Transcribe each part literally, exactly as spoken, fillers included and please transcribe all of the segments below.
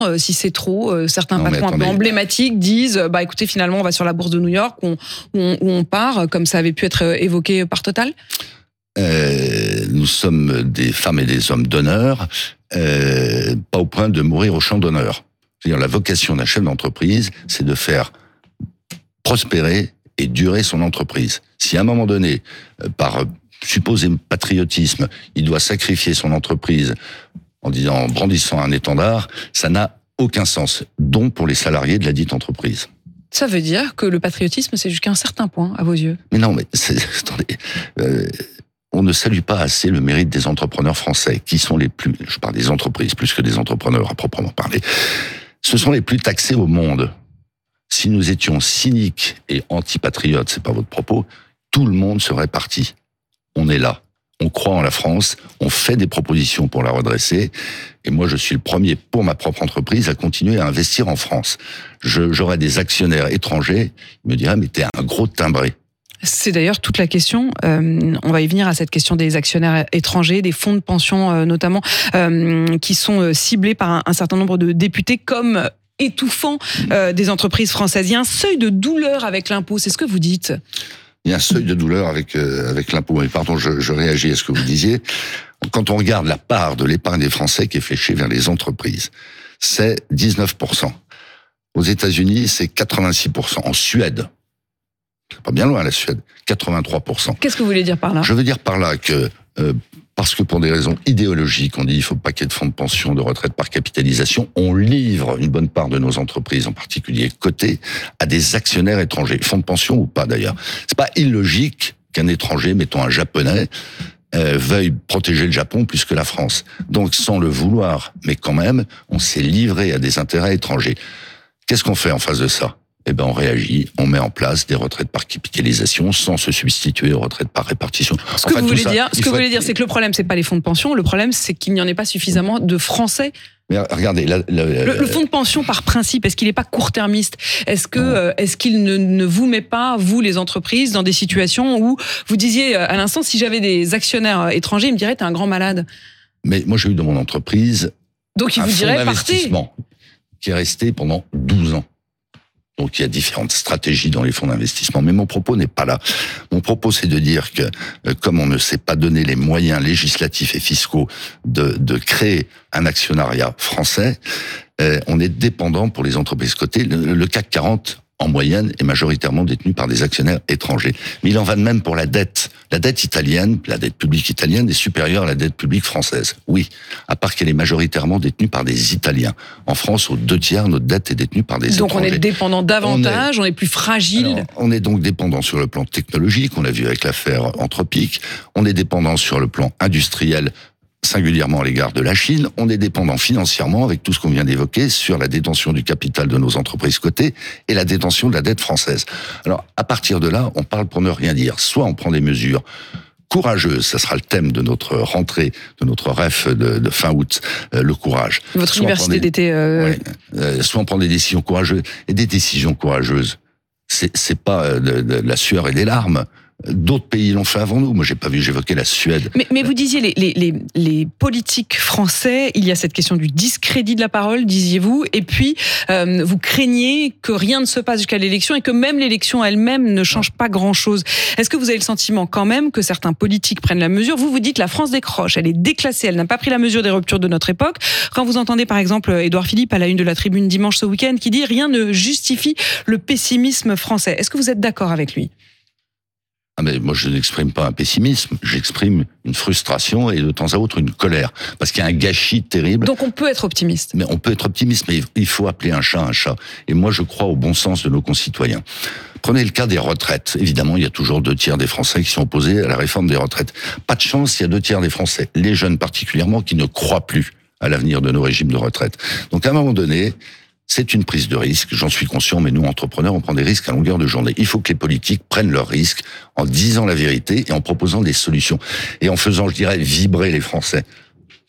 euh, si c'est trop. Euh, certains non, patrons attendez. un peu emblématiques disent euh, bah écoutez, finalement, on va sur la bourse de New York, on, on, on part, comme ça avait pu être évoqué par Total. Euh, nous sommes des femmes et des hommes d'honneur, euh, pas au point de mourir au champ d'honneur. C'est-à-dire la vocation d'un chef d'entreprise, c'est de faire prospérer et durer son entreprise. Si à un moment donné, par supposé patriotisme, il doit sacrifier son entreprise en disant, en brandissant un étendard, ça n'a aucun sens, dont pour les salariés de la dite entreprise. Ça veut dire que le patriotisme, c'est jusqu'à un certain point, à vos yeux. Mais non, mais c'est, attendez, euh, on ne salue pas assez le mérite des entrepreneurs français, qui sont les plus, je parle des entreprises plus que des entrepreneurs à proprement parler, ce sont les plus taxés au monde. Si nous étions cyniques et antipatriotes, c'est pas votre propos, tout le monde serait parti. On est là. On croit en la France, on fait des propositions pour la redresser, et moi je suis le premier pour ma propre entreprise à continuer à investir en France. Je, j'aurais des actionnaires étrangers, ils me diraient mais t'es un gros timbré. C'est d'ailleurs toute la question. Euh, on va y venir à cette question des actionnaires étrangers, des fonds de pension euh, notamment, euh, qui sont euh, ciblés par un, un certain nombre de députés comme étouffant euh, des entreprises françaises. Il y a un seuil de douleur avec l'impôt, c'est ce que vous dites. Il y a un seuil de douleur avec euh, avec l'impôt. Mais pardon, je, je réagis à ce que vous disiez. Quand on regarde la part de l'épargne des Français qui est fléchée vers les entreprises, c'est dix-neuf pour cent. Aux États-Unis, c'est quatre-vingt-six pour cent. En Suède, c'est pas bien loin la Suède, quatre-vingt-trois pour cent. Qu'est-ce que vous voulez dire par là ? Je veux dire par là que euh, parce que pour des raisons idéologiques, on dit il faut pas qu'il y ait de fonds de pension, de retraite par capitalisation, on livre une bonne part de nos entreprises, en particulier cotées, à des actionnaires étrangers, fonds de pension ou pas d'ailleurs. C'est pas illogique qu'un étranger, mettons un japonais, euh, veuille protéger le Japon plus que la France. Donc sans le vouloir, mais quand même, on s'est livré à des intérêts étrangers. Qu'est-ce qu'on fait en face de ça ? Eh ben, on réagit, on met en place des retraites par capitalisation sans se substituer aux retraites par répartition. Ce que enfin, vous voulez ça, dire, ce que vous voulez dire, c'est que le problème, c'est pas les fonds de pension. Le problème, c'est qu'il n'y en ait pas suffisamment de Français. Mais regardez, la, la, le, le fonds de pension, par principe, est-ce qu'il n'est pas court-termiste ? Est-ce que, euh, est-ce qu'il ne, ne vous met pas, vous, les entreprises, dans des situations où vous disiez à l'instant, si j'avais des actionnaires étrangers, ils me diraient, t'es un grand malade. Mais moi, j'ai eu dans mon entreprise donc il un vous fonds dirait, d'investissement qui est resté pendant douze ans. Donc il y a différentes stratégies dans les fonds d'investissement. Mais mon propos n'est pas là. Mon propos, c'est de dire que euh, comme on ne sait pas donner les moyens législatifs et fiscaux de, de créer un actionnariat français, euh, on est dépendant pour les entreprises cotées. Le, le C A C quarante, en moyenne, est majoritairement détenu par des actionnaires étrangers. Mais il en va de même pour la dette. La dette italienne, la dette publique italienne est supérieure à la dette publique française. Oui, à part qu'elle est majoritairement détenue par des Italiens. En France, aux deux tiers, notre dette est détenue par des donc étrangers. Donc on est dépendant davantage, on est, on est plus fragile. Alors, on est donc dépendant sur le plan technologique, on l'a vu avec l'affaire Anthropic. On est dépendant sur le plan industriel, singulièrement à l'égard de la Chine. On est dépendant financièrement, avec tout ce qu'on vient d'évoquer, sur la détention du capital de nos entreprises cotées et la détention de la dette française. Alors, à partir de là, on parle pour ne rien dire. Soit on prend des mesures courageuses, ça sera le thème de notre rentrée, de notre ref de, de fin août, euh, le courage. Votre soit université des, d'été... Euh... Ouais, euh, soit on prend des décisions courageuses. Et des décisions courageuses, c'est, c'est pas de, de la sueur et des larmes. D'autres pays l'ont fait avant nous. Moi, j'ai pas vu, j'évoquais la Suède. Mais, mais vous disiez, les, les, les, les politiques français, il y a cette question du discrédit de la parole, disiez-vous, et puis euh, vous craignez que rien ne se passe jusqu'à l'élection et que même l'élection elle-même ne change pas grand-chose. Est-ce que vous avez le sentiment quand même que certains politiques prennent la mesure ? Vous vous dites la France décroche, elle est déclassée, elle n'a pas pris la mesure des ruptures de notre époque. Quand vous entendez par exemple Édouard Philippe à la une de la Tribune dimanche ce week-end qui dit « Rien ne justifie le pessimisme français », est-ce que vous êtes d'accord avec lui ? Ah mais moi je n'exprime pas un pessimisme, j'exprime une frustration et de temps à autre une colère, parce qu'il y a un gâchis terrible. Donc on peut être optimiste. Mais on peut être optimiste, mais il faut appeler un chat un chat. Et moi je crois au bon sens de nos concitoyens. Prenez le cas des retraites. Évidemment, il y a toujours deux tiers des Français qui sont opposés à la réforme des retraites. Pas de chance, il y a deux tiers des Français, les jeunes particulièrement, qui ne croient plus à l'avenir de nos régimes de retraite. Donc à un moment donné, c'est une prise de risque, j'en suis conscient, mais nous, entrepreneurs, on prend des risques à longueur de journée. Il faut que les politiques prennent leurs risques en disant la vérité et en proposant des solutions. Et en faisant, je dirais, vibrer les Français.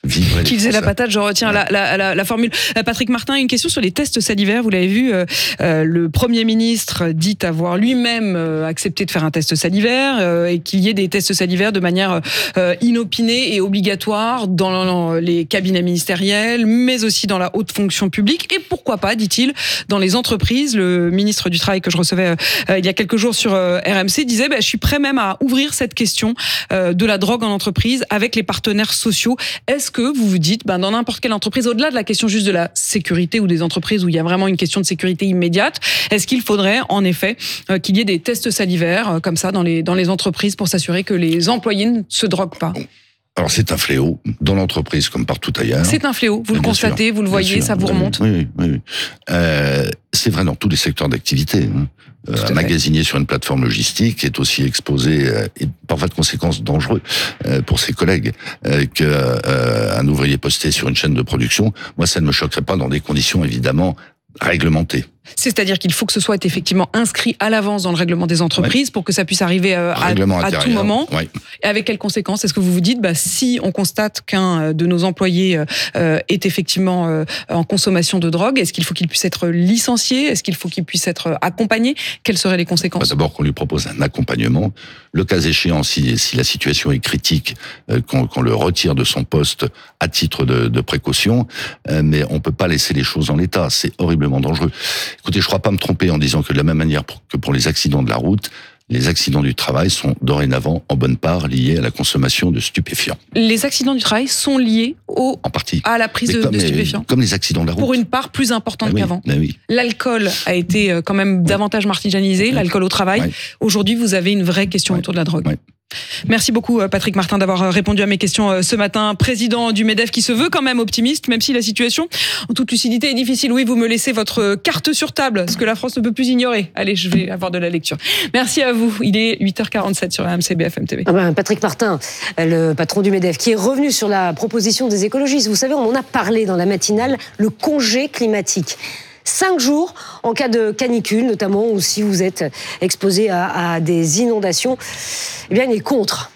vibrer. Qui faisait la patate, je retiens ouais. la, la, la, la formule. Patrick Martin, une question sur les tests salivaires. Vous l'avez vu, euh, euh, le Premier ministre dit avoir lui-même euh, accepté de faire un test salivaire euh, et qu'il y ait des tests salivaires de manière euh, inopinée et obligatoire dans les cabinets ministériels, mais aussi dans la haute fonction publique et pourquoi pas, dit-il, dans les entreprises. Le ministre du Travail que je recevais euh, il y a quelques jours sur euh, R M C disait bah, « Je suis prêt même à ouvrir cette question euh, de la drogue en entreprise avec les partenaires sociaux. » Est-ce que vous vous dites, ben, dans n'importe quelle entreprise, au-delà de la question juste de la sécurité ou des entreprises où il y a vraiment une question de sécurité immédiate, est-ce qu'il faudrait en effet euh, qu'il y ait des tests salivaires euh, comme ça dans les, dans les entreprises pour s'assurer que les employés ne se droguent pas ? Alors c'est un fléau, dans l'entreprise comme partout ailleurs. C'est un fléau, vous le constatez, sûr, vous le voyez, ça vous remonte. Oui, oui, oui. oui. Euh, c'est vrai dans tous les secteurs d'activité. Hein. Euh, un magasinier sur une plateforme logistique est aussi exposé, euh, et parfois de conséquences dangereuses euh, pour ses collègues, euh, qu'un euh, ouvrier posté sur une chaîne de production. Moi, ça ne me choquerait pas dans des conditions évidemment réglementées. C'est-à-dire qu'il faut que ce soit effectivement inscrit à l'avance dans le règlement des entreprises ouais. pour que ça puisse arriver euh, à, à tout moment. Ouais. Et avec quelles conséquences ? Est-ce que vous vous dites, bah, si on constate qu'un de nos employés euh, est effectivement euh, en consommation de drogue, est-ce qu'il faut qu'il puisse être licencié ? Est-ce qu'il faut qu'il puisse être accompagné ? Quelles seraient les conséquences ? bah, D'abord qu'on lui propose un accompagnement. Le cas échéant, si, si la situation est critique, euh, qu'on, qu'on le retire de son poste à titre de, de précaution. Euh, mais on peut pas laisser les choses en l'état. C'est horriblement dangereux. Écoutez, je ne crois pas me tromper en disant que de la même manière que pour les accidents de la route, les accidents du travail sont dorénavant en bonne part liés à la consommation de stupéfiants. Les accidents du travail sont liés au, en partie. à la prise de, comme de les, stupéfiants. Comme les accidents de la route. Pour une part plus importante ben oui, qu'avant. Ben oui. L'alcool a été quand même oui. davantage marginalisé, oui. l'alcool au travail. Oui. Aujourd'hui, vous avez une vraie question oui. autour de la drogue. Oui. Merci beaucoup Patrick Martin d'avoir répondu à mes questions ce matin. Président du MEDEF qui se veut quand même optimiste, même si la situation en toute lucidité est difficile. Oui, vous me laissez votre carte sur table, ce que la France ne peut plus ignorer. Allez, je vais avoir de la lecture. Merci à vous. Il est huit heures quarante-sept sur R M C B F M T V. Ah ben, Patrick Martin, le patron du MEDEF, qui est revenu sur la proposition des écologistes. Vous savez, on en a parlé dans la matinale, le congé climatique. Cinq jours en cas de canicule, notamment, ou si vous êtes exposé à, à des inondations, eh bien, il est contre.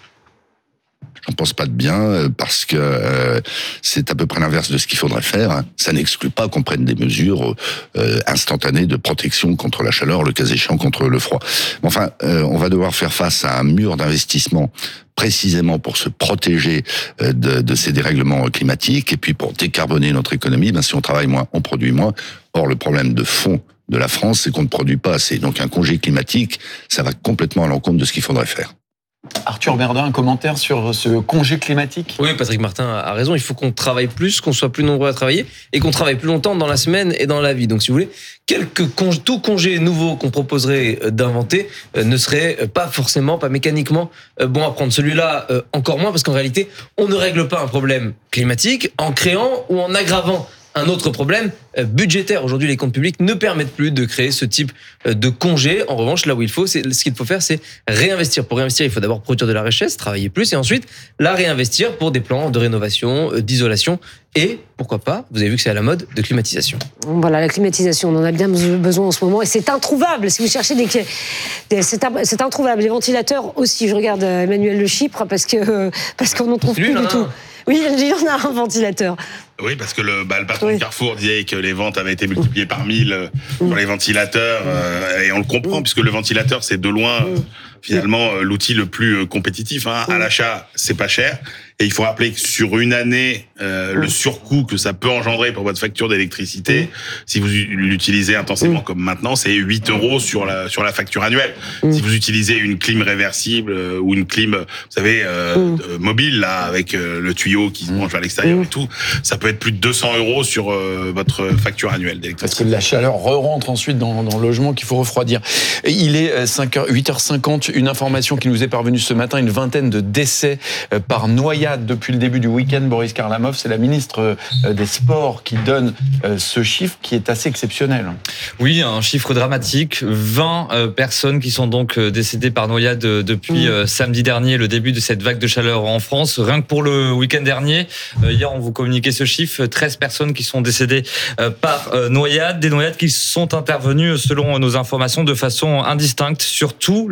J'en pense pas de bien, parce que euh, c'est à peu près l'inverse de ce qu'il faudrait faire. Ça n'exclut pas qu'on prenne des mesures euh, instantanées de protection contre la chaleur, le cas échéant contre le froid. Enfin, euh, on va devoir faire face à un mur d'investissement précisément pour se protéger de, de ces dérèglements climatiques et puis pour décarboner notre économie. Ben, si on travaille moins, on produit moins. Or, le problème de fond de la France, c'est qu'on ne produit pas assez. Donc, un congé climatique, ça va complètement à l'encontre de ce qu'il faudrait faire. Arthur Berdin, un commentaire sur ce congé climatique ? Oui, Patrick Martin a raison. Il faut qu'on travaille plus, qu'on soit plus nombreux à travailler et qu'on travaille plus longtemps dans la semaine et dans la vie. Donc, si vous voulez, quelques congés, tout congé nouveau qu'on proposerait d'inventer ne serait pas forcément, pas mécaniquement bon à prendre. Celui-là, encore moins, parce qu'en réalité, on ne règle pas un problème climatique en créant ou en aggravant un autre problème budgétaire. Aujourd'hui, les comptes publics ne permettent plus de créer ce type de congé. En revanche, là où il faut, c'est, ce qu'il faut faire, c'est réinvestir. Pour réinvestir, il faut d'abord produire de la richesse, travailler plus, et ensuite la réinvestir pour des plans de rénovation, d'isolation et, pourquoi pas, vous avez vu que c'est à la mode, de climatisation. Voilà, la climatisation, on en a bien besoin en ce moment, et c'est introuvable. Si vous cherchez des... des c'est, c'est introuvable. Les ventilateurs aussi. Je regarde Emmanuel Le Chypre, parce, que, parce qu'on n'en trouve plus du tout. Oui, il y en a un ventilateur. Oui, parce que le, bah, le patron oui. de Carrefour disait que les ventes avaient été multipliées par mille euh, pour les ventilateurs, euh, et on le comprend, puisque le ventilateur, c'est de loin, euh, finalement, euh, l'outil le plus euh, compétitif. Hein. À l'achat, c'est pas cher. Et il faut rappeler que sur une année, euh, le surcoût que ça peut engendrer pour votre facture d'électricité, si vous l'utilisez intensément comme maintenant, c'est huit euros sur la sur la facture annuelle. Si vous utilisez une clim réversible euh, ou une clim, vous savez, euh, euh, mobile là, avec euh, le tuyau qui se branche vers l'extérieur et tout, ça peut être plus de deux cents euros sur euh, votre facture annuelle d'électricité. Parce que la chaleur re-rentre ensuite dans, dans le logement qu'il faut refroidir. Et il est cinq heures, huit heures cinquante, une information qui nous est parvenue ce matin, une vingtaine de décès euh, par noyade depuis le début du week-end. Boris Karlamov, c'est la ministre des Sports qui donne ce chiffre qui est assez exceptionnel. Oui, un chiffre dramatique. vingt personnes qui sont donc décédées par noyade depuis mmh. samedi dernier, le début de cette vague de chaleur en France. Rien que pour le week-end dernier, hier on vous communiquait ce chiffre, treize personnes qui sont décédées par noyade. Des noyades qui sont intervenues, selon nos informations, de façon indistincte sur tout le territoire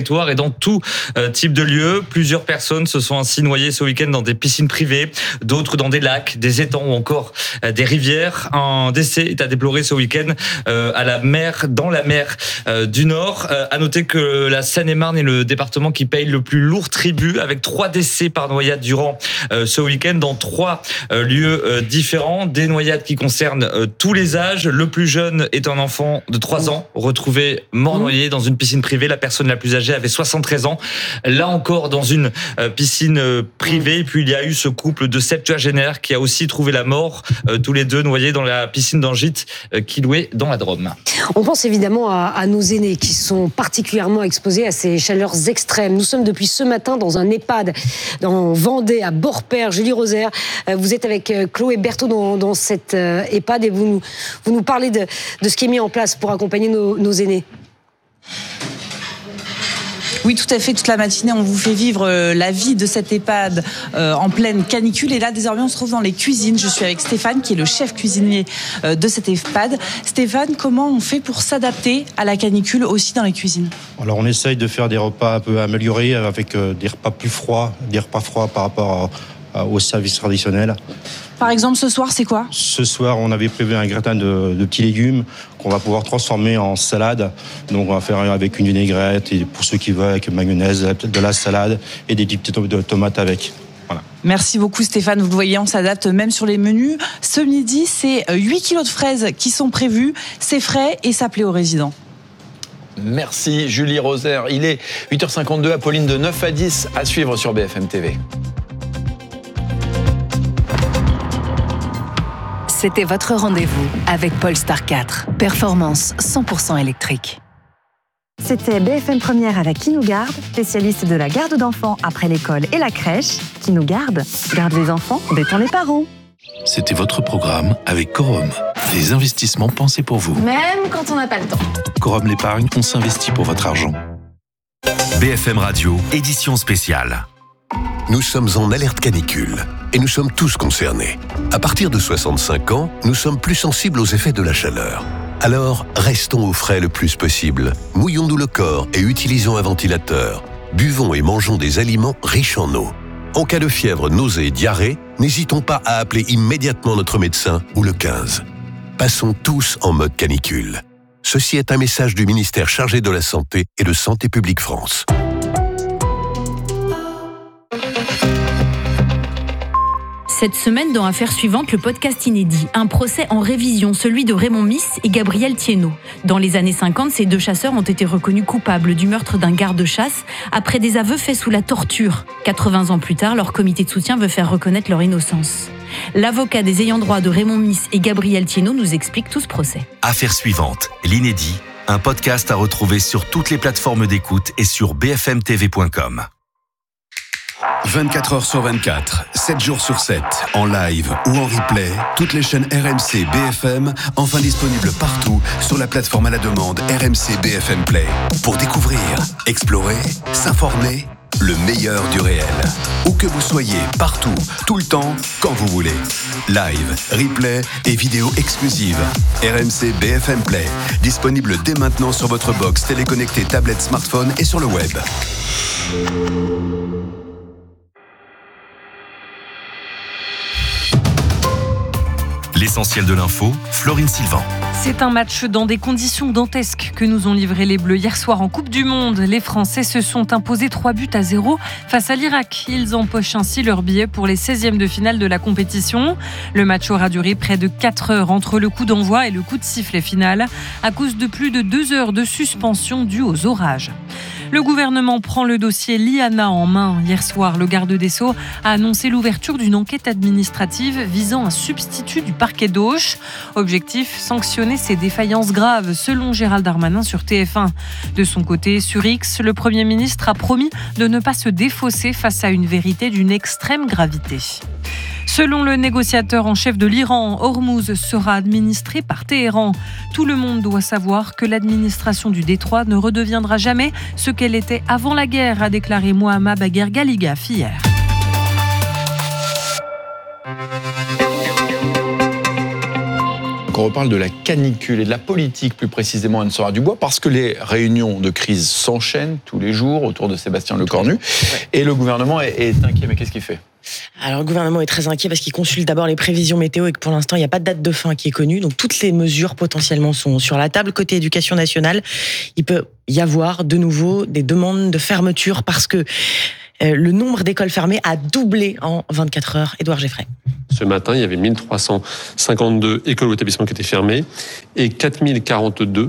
territoire et dans tout euh, type de lieu. Plusieurs personnes se sont ainsi noyées ce week-end dans des piscines privées, d'autres dans des lacs, des étangs ou encore euh, des rivières. Un décès est à déplorer ce week-end euh, à la mer, dans la mer euh, du Nord. Euh, à noter que la Seine-et-Marne est le département qui paye le plus lourd tribut, avec trois décès par noyade durant euh, ce week-end dans trois euh, lieux euh, différents. Des noyades qui concernent euh, tous les âges. Le plus jeune est un enfant de trois ans, retrouvé mort noyé dans une piscine privée. La personne la plus âgée avait soixante-treize ans. Là encore, dans une euh, piscine euh, privée. Et puis, il y a eu ce couple de septuagénaires qui a aussi trouvé la mort, euh, tous les deux noyés dans la piscine d'un gîte euh, qui louait dans la Drôme. On pense évidemment à, à nos aînés qui sont particulièrement exposés à ces chaleurs extrêmes. Nous sommes depuis ce matin dans un EHPAD dans Vendée, à Beaurepaire. Julie Rosaire, vous êtes avec Chloé Berthaud dans, dans cette EHPAD et vous nous, vous nous parlez de, de ce qui est mis en place pour accompagner nos, nos aînés. Oui, tout à fait. Toute la matinée, on vous fait vivre la vie de cette EHPAD euh, en pleine canicule. Et là, désormais, on se trouve dans les cuisines. Je suis avec Stéphane, qui est le chef cuisinier euh, de cette EHPAD. Stéphane, comment on fait pour s'adapter à la canicule aussi dans les cuisines ? Alors, on essaye de faire des repas un peu améliorés avec euh, des repas plus froids, des repas froids par rapport à, à, au service traditionnel. Par exemple, ce soir, c'est quoi ? Ce soir, on avait prévu un gratin de, de petits légumes qu'on va pouvoir transformer en salade. Donc, on va faire avec une vinaigrette et pour ceux qui veulent, avec mayonnaise, de la salade et des petites tomates avec. Voilà. Merci beaucoup Stéphane, vous le voyez, on s'adapte même sur les menus. Ce midi, c'est huit kilos de fraises qui sont prévus, c'est frais et ça plaît aux résidents. Merci Julie Rosaire. Il est huit heures cinquante-deux, Apolline, de neuf à dix à suivre sur B F M T V. C'était votre rendez-vous avec Polestar quatre. Performance cent pour cent électrique. C'était B F M Première avec Qui nous garde, spécialiste de la garde d'enfants après l'école et la crèche. Qui nous garde, garde les enfants, détend les parents. C'était votre programme avec Corum. Des investissements pensés pour vous. Même quand on n'a pas le temps. Corum l'épargne, on s'investit pour votre argent. B F M Radio, édition spéciale. Nous sommes en alerte canicule et nous sommes tous concernés. À partir de soixante-cinq ans, nous sommes plus sensibles aux effets de la chaleur. Alors, restons au frais le plus possible. Mouillons-nous le corps et utilisons un ventilateur. Buvons et mangeons des aliments riches en eau. En cas de fièvre, nausée et diarrhée, n'hésitons pas à appeler immédiatement notre médecin ou le quinze. Passons tous en mode canicule. Ceci est un message du ministère chargé de la Santé et de Santé publique France. Cette semaine, dans Affaires suivantes, le podcast inédit. Un procès en révision, celui de Raymond Miss et Gabriel Thiénot. Dans les années cinquante, ces deux chasseurs ont été reconnus coupables du meurtre d'un garde-chasse après des aveux faits sous la torture. quatre-vingts ans plus tard, leur comité de soutien veut faire reconnaître leur innocence. L'avocat des ayants droit de Raymond Miss et Gabriel Thiénot nous explique tout ce procès. Affaires suivantes, l'inédit, un podcast à retrouver sur toutes les plateformes d'écoute et sur b f m t v point com. vingt-quatre heures sur vingt-quatre, sept jours sur sept, en live ou en replay, toutes les chaînes R M C B F M, enfin disponibles partout sur la plateforme à la demande R M C B F M Play. Pour découvrir, explorer, s'informer, le meilleur du réel. Où que vous soyez, partout, tout le temps, quand vous voulez. Live, replay et vidéos exclusives. R M C B F M Play, disponible dès maintenant sur votre box téléconnectée, tablette, smartphone et sur le web. L'essentiel de l'info, Florine Sylvain. C'est un match dans des conditions dantesques que nous ont livré les Bleus hier soir en Coupe du Monde. Les Français se sont imposés trois buts à zéro face à l'Irak. Ils empochent ainsi leur billet pour les seizièmes de finale de la compétition. Le match aura duré près de quatre heures entre le coup d'envoi et le coup de sifflet final à cause de plus de deux heures de suspension due aux orages. Le gouvernement prend le dossier Liana en main. Hier soir, le garde des Sceaux a annoncé l'ouverture d'une enquête administrative visant un substitut du parquet d'Auch. Objectif, sanctionner ces défaillances graves, selon Gérald Darmanin sur T F un. De son côté, sur X, le Premier ministre a promis de ne pas se défausser face à une vérité d'une extrême gravité. Selon le négociateur en chef de l'Iran, Hormuz sera administré par Téhéran. Tout le monde doit savoir que l'administration du détroit ne redeviendra jamais ce qu'elle était avant la guerre, a déclaré Mohammad Bagher Galligaf hier. qu'on reparle de la canicule et de la politique plus précisément, Anne-Sora Dubois, parce que les réunions de crise s'enchaînent tous les jours autour de Sébastien Lecornu ouais. et le gouvernement est, est inquiet. Mais qu'est-ce qu'il fait ? Alors le gouvernement est très inquiet parce qu'il consulte d'abord les prévisions météo et que pour l'instant il n'y a pas de date de fin qui est connue. Donc toutes les mesures potentiellement sont sur la table. Côté éducation nationale, il peut y avoir de nouveau des demandes de fermeture parce que euh, le nombre d'écoles fermées a doublé en vingt-quatre heures. Édouard Geffray. Ce matin, il y avait mille trois cent cinquante-deux écoles ou établissements qui étaient fermés et quatre mille quarante-deux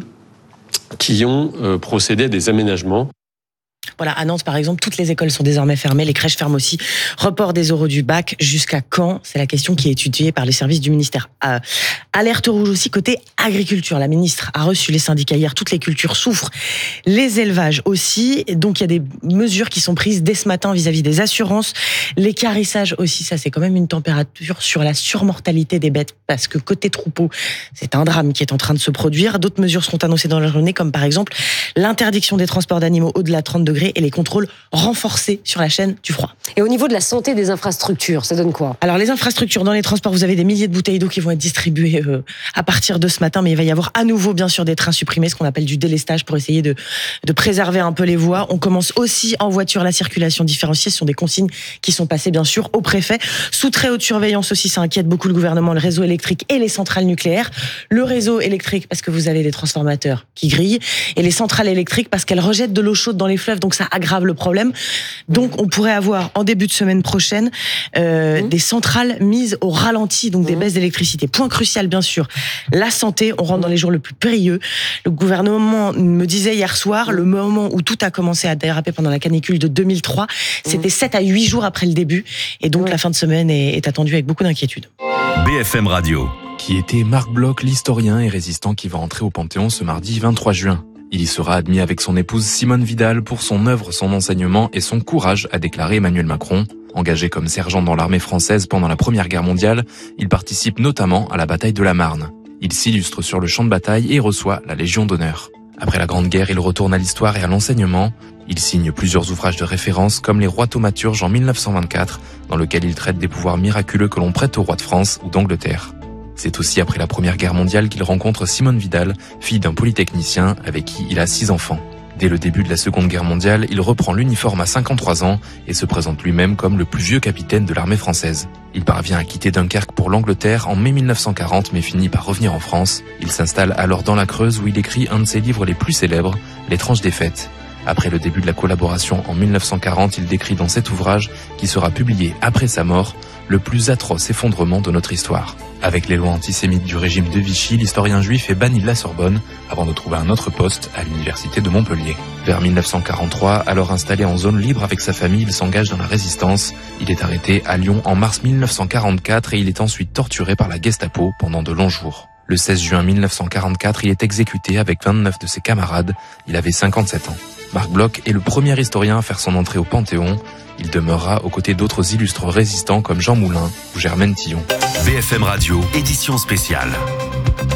qui ont euh, procédé à des aménagements. Voilà, à Nantes, par exemple, toutes les écoles sont désormais fermées, les crèches ferment aussi. Report des oraux du bac, jusqu'à quand ? C'est la question qui est étudiée par les services du ministère. Euh, alerte rouge aussi côté agriculture. La ministre a reçu les syndicats hier, toutes les cultures souffrent, les élevages aussi. Donc il y a des mesures qui sont prises dès ce matin vis-à-vis des assurances. L'équarrissage aussi, ça c'est quand même une température sur la surmortalité des bêtes, parce que côté troupeau, c'est un drame qui est en train de se produire. D'autres mesures seront annoncées dans la journée, comme par exemple l'interdiction des transports d'animaux au-delà de trente degrés et les contrôles renforcés sur la chaîne du froid. Et au niveau de la santé des infrastructures, ça donne quoi ? Alors les infrastructures dans les transports, vous avez des milliers de bouteilles d'eau qui vont être distribuées euh, à partir de ce matin, mais il va y avoir à nouveau bien sûr des trains supprimés, ce qu'on appelle du délestage pour essayer de, de préserver un peu les voies. On commence aussi en voiture la circulation différenciée, ce sont des consignes qui sont passées bien sûr au préfet. Sous très haute surveillance aussi, ça inquiète beaucoup le gouvernement, le réseau électrique et les centrales nucléaires. Le réseau électrique parce que vous avez les transformateurs qui grillent et les centrales électriques parce qu'elles rejettent de l'eau chaude dans les fleuves, donc ça aggrave le problème. Donc on pourrait avoir en début de semaine prochaine euh, mmh. des centrales mises au ralenti, donc mmh. des baisses d'électricité. Point crucial bien sûr, la santé, on rentre dans les jours les plus périlleux. Le gouvernement me disait hier soir, le moment où tout a commencé à déraper pendant la canicule de deux mille trois, c'était sept à huit jours après le début, et donc mmh. la fin de semaine est, est attendue avec beaucoup d'inquiétude. B F M Radio. Qui était Marc Bloch, l'historien et résistant qui va entrer au Panthéon ce mardi vingt-trois juin. Il y sera admis avec son épouse Simone Vidal pour son œuvre, son enseignement et son courage, a déclaré Emmanuel Macron. Engagé comme sergent dans l'armée française pendant la Première Guerre mondiale, il participe notamment à la bataille de la Marne. Il s'illustre sur le champ de bataille et reçoit la Légion d'honneur. Après la Grande Guerre, il retourne à l'histoire et à l'enseignement. Il signe plusieurs ouvrages de référence comme Les Rois thaumaturges en mille neuf cent vingt-quatre, dans lequel il traite des pouvoirs miraculeux que l'on prête aux rois de France ou d'Angleterre. C'est aussi après la Première Guerre mondiale qu'il rencontre Simone Vidal, fille d'un polytechnicien avec qui il a six enfants. Dès le début de la Seconde Guerre mondiale, il reprend l'uniforme à cinquante-trois ans et se présente lui-même comme le plus vieux capitaine de l'armée française. Il parvient à quitter Dunkerque pour l'Angleterre en mai mille neuf cent quarante mais finit par revenir en France. Il s'installe alors dans la Creuse où il écrit un de ses livres les plus célèbres, L'étrange défaite. Après le début de la collaboration en mille neuf cent quarante, il décrit dans cet ouvrage, qui sera publié après sa mort, le plus atroce effondrement de notre histoire. Avec les lois antisémites du régime de Vichy, l'historien juif est banni de la Sorbonne avant de trouver un autre poste à l'université de Montpellier. Vers mille neuf cent quarante-trois, alors installé en zone libre avec sa famille, il s'engage dans la résistance. Il est arrêté à Lyon en mars mille neuf cent quarante-quatre et il est ensuite torturé par la Gestapo pendant de longs jours. Le seize juin mille neuf cent quarante-quatre, il est exécuté avec vingt-neuf de ses camarades. Il avait cinquante-sept ans. Marc Bloch est le premier historien à faire son entrée au Panthéon. Il demeurera aux côtés d'autres illustres résistants comme Jean Moulin ou Germaine Tillon. B F M Radio, édition spéciale.